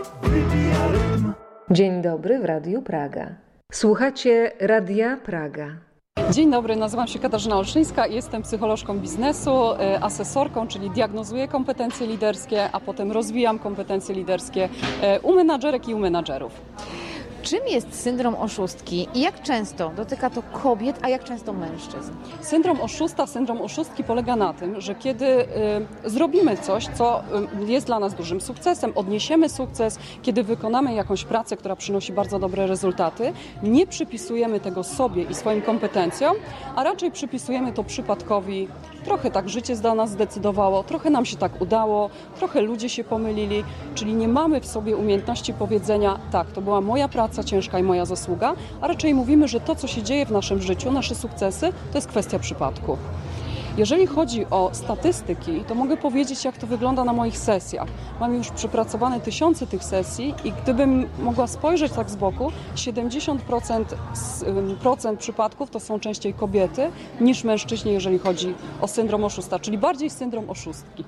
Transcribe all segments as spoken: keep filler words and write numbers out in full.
Dzień dobry w Radiu Praga. Słuchacie Radia Praga. Dzień dobry, nazywam się Katarzyna Olszyńska i jestem psycholożką biznesu, asesorką, czyli diagnozuję kompetencje liderskie, a potem rozwijam kompetencje liderskie u menadżerek i u menadżerów. Czym jest syndrom oszustki i jak często dotyka to kobiet, a jak często mężczyzn? Syndrom oszusta, syndrom oszustki polega na tym, że kiedy y, zrobimy coś, co y, jest dla nas dużym sukcesem, odniesiemy sukces, kiedy wykonamy jakąś pracę, która przynosi bardzo dobre rezultaty, nie przypisujemy tego sobie i swoim kompetencjom, a raczej przypisujemy to przypadkowi. Trochę tak życie za nas zdecydowało, trochę nam się tak udało, trochę ludzie się pomylili, czyli nie mamy w sobie umiejętności powiedzenia, tak, to była moja praca ciężka i moja zasługa, a raczej mówimy, że to, co się dzieje w naszym życiu, nasze sukcesy, to jest kwestia przypadku. Jeżeli chodzi o statystyki, to mogę powiedzieć, jak to wygląda na moich sesjach. Mam już przepracowane tysiące tych sesji i gdybym mogła spojrzeć tak z boku, siedemdziesiąt procent, procent przypadków to są częściej kobiety niż mężczyźni, jeżeli chodzi o syndrom oszusta, czyli bardziej syndrom oszustki.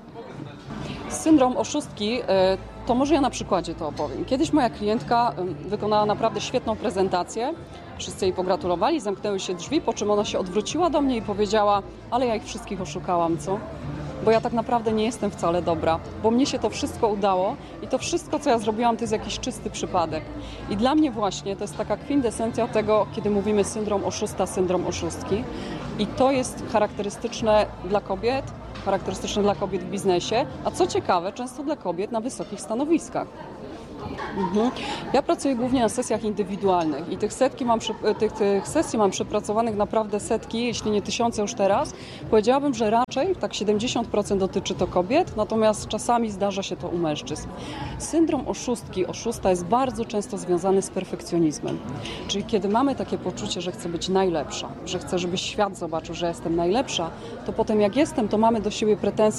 Syndrom oszustki, to może ja na przykładzie to opowiem. Kiedyś moja klientka wykonała naprawdę świetną prezentację. Wszyscy jej pogratulowali, zamknęły się drzwi, po czym ona się odwróciła do mnie i powiedziała: ale ja ich wszystkich oszukałam, co? Bo ja tak naprawdę nie jestem wcale dobra, bo mnie się to wszystko udało i to wszystko, co ja zrobiłam, to jest jakiś czysty przypadek. I dla mnie właśnie to jest taka kwintesencja tego, kiedy mówimy syndrom oszusta, syndrom oszustki. I to jest charakterystyczne dla kobiet, charakterystyczne dla kobiet w biznesie, a co ciekawe, często dla kobiet na wysokich stanowiskach. Mhm. Ja pracuję głównie na sesjach indywidualnych i tych, setki mam, tych, tych sesji mam przepracowanych naprawdę setki, jeśli nie tysiące już teraz. Powiedziałabym, że raczej tak siedemdziesiąt procent dotyczy to kobiet, natomiast czasami zdarza się to u mężczyzn. Syndrom oszustki, oszusta jest bardzo często związany z perfekcjonizmem. Czyli kiedy mamy takie poczucie, że chcę być najlepsza, że chcę, żeby świat zobaczył, że jestem najlepsza, to potem jak jestem, to mamy do siebie pretensje,